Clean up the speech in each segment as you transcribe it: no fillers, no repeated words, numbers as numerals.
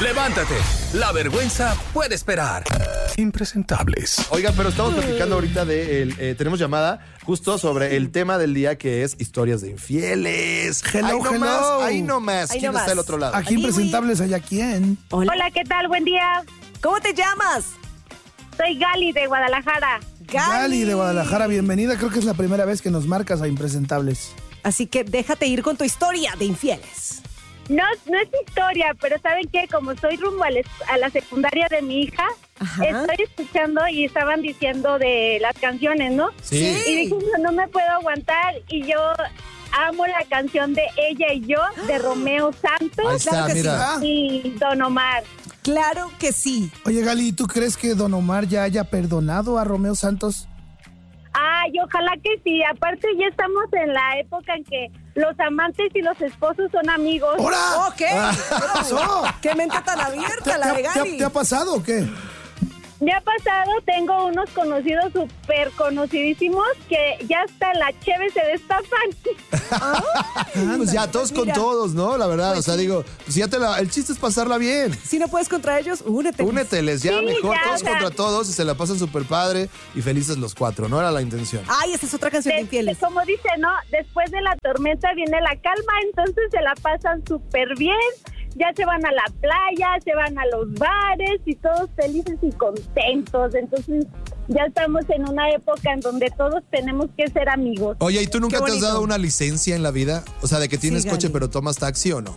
Levántate, la vergüenza puede esperar. Impresentables. Oigan, pero estamos platicando ahorita tenemos llamada justo sobre el tema del día, que es historias de infieles. Hello. Ahí nomás. ¿Quién está del otro lado? Aquí Impresentables, ¿allá quién? Hola, ¿qué tal? Buen día. ¿Cómo te llamas? Soy Gali de Guadalajara. Gali de Guadalajara, bienvenida. Creo que es la primera vez que nos marcas a Impresentables. Así que déjate ir con tu historia de infieles. No es historia, pero ¿saben qué? Como soy rumbo a la secundaria de mi hija, estoy escuchando y estaban diciendo de las canciones, ¿no? Sí. Y dije, no me puedo aguantar, y yo amo la canción de Ella y Yo, de Romeo Santos. Ahí está, Claro que mira. Y Don Omar. Claro que sí. Oye, Gali, ¿tú crees que Don Omar ya haya perdonado a Romeo Santos? Ay, ojalá que sí. Aparte ya estamos en la época en que los amantes y los esposos son amigos. ¡Hora! ¿Qué? ¿Qué pasó? ¿Qué mente tan abierta la de Gali? ¿Te ha pasado o qué? Me ha pasado, tengo unos conocidos súper conocidísimos que ya hasta la cheve se destapan. Pues ya, todos con Mira. todos, ¿no? La verdad, Pues o sea, sí. digo, pues ya el chiste es pasarla bien. Si no puedes contra ellos, únete. Úneteles, ya Sí, mejor, ya, todos o sea. contra todos, y se la pasan súper padre y felices los cuatro, no era la intención. Ay, esa es otra canción de infieles. Como dice, ¿no? Después de la tormenta viene la calma, entonces se la pasan súper bien. Ya se van a la playa, se van a los bares y todos felices y contentos. Entonces ya estamos en una época en donde todos tenemos que ser amigos. Oye, ¿y tú nunca Qué te has bonito. dado una licencia en la vida? O sea, de que tienes Sí, coche Gali. pero tomas taxi, ¿o no?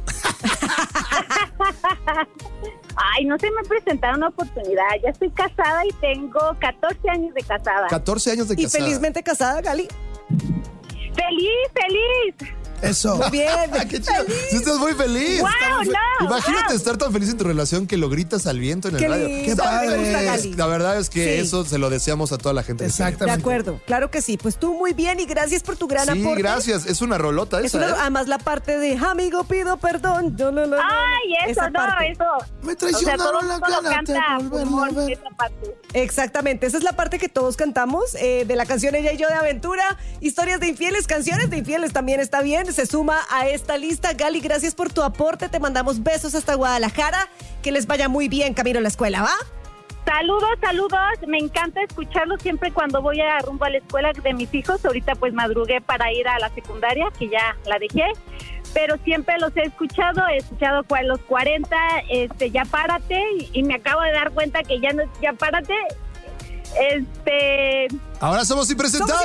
Ay, no se me presentaron una oportunidad. Ya estoy casada y tengo 14 años de casada. 14 años de Y casada. felizmente casada, Gali. ¡Feliz! Eso. Muy bien. Ah, qué chido. Sí, estás muy feliz. Wow, Estás muy no, Imagínate wow. estar tan feliz en tu relación que lo gritas al viento en el Qué radio. lindo. Qué padre. Me gusta, Gali. La verdad es que Sí. eso se lo deseamos a toda la gente. que está De Exactamente. acuerdo, claro que sí. Pues tú muy bien y gracias por tu gran bien. Sí, aporte. gracias. Es una rolota Es esa, una- ¿eh? además la parte de amigo pido perdón. No. Ay, eso, Esa no, parte. eso. Me todo traicionaron el la mundo lo gana de canta, volverla a pulmón, ver. esa parte. Exactamente, esa es la parte que todos cantamos de la canción Ella y Yo de Aventura. Historias de infieles, canciones de infieles también está bien. Se suma a esta lista. Gali, gracias por tu aporte. Te mandamos besos hasta Guadalajara. Que les vaya muy bien camino a la escuela, ¿va? Saludos. Me encanta escucharlos siempre cuando voy a rumbo a la escuela de mis hijos. Ahorita pues madrugué para ir a la secundaria, que ya la dejé. Pero siempre los he escuchado los 40, ya párate. Y me acabo de dar cuenta que ya no es ya párate. Ahora somos impresentables.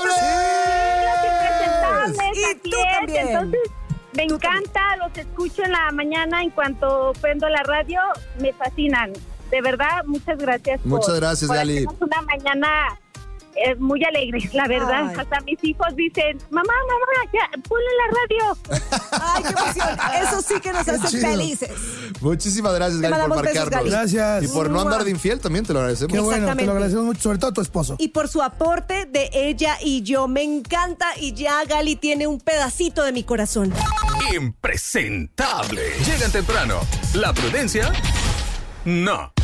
Los impresentables, Y así tú es. también. Entonces, me Tú encanta, los escucho en la mañana en cuanto prendo la radio, me fascinan. De verdad, muchas gracias. Muchas gracias, por Gali. hacernos una mañana muy alegre, la verdad. Ay. Hasta mis hijos dicen, mamá, ya, ponle la radio. Ay, qué emoción. Eso sí que nos hace chido. felices. Muchísimas gracias, Te Gali, por mandamos besos, marcarnos. Gali. Gracias. Y por no andar de infiel también te lo agradecemos. Qué bueno, te Exactamente. lo agradecemos mucho, sobre todo a tu esposo. Y por su aporte de Ella y Yo. Me encanta y ya Gali tiene un pedacito de mi corazón. Impresentable. Llegan temprano. La prudencia, no.